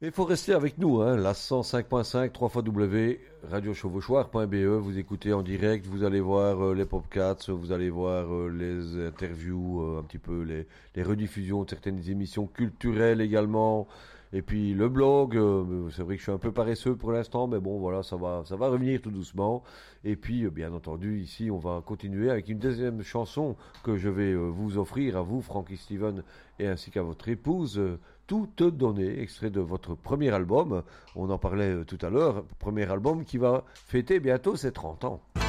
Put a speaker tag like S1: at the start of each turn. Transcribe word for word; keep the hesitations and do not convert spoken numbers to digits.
S1: Il faut rester avec nous, hein, la cent cinq point cinq, w w w point radio chevauchoir point b e. Vous écoutez en direct, vous allez voir euh, les podcasts, vous allez voir euh, les interviews, euh, un petit peu les, les rediffusions de certaines émissions culturelles également. Et puis le blog, euh, c'est vrai que je suis un peu paresseux pour l'instant, mais bon voilà, ça va, ça va revenir tout doucement. Et puis euh, bien entendu, ici on va continuer avec une deuxième chanson que je vais euh, vous offrir à vous, Frankie Steven, et ainsi qu'à votre épouse. Euh, Tout te donner, extrait de votre premier album. On en parlait euh, tout à l'heure, premier album qui va fêter bientôt ses trente ans.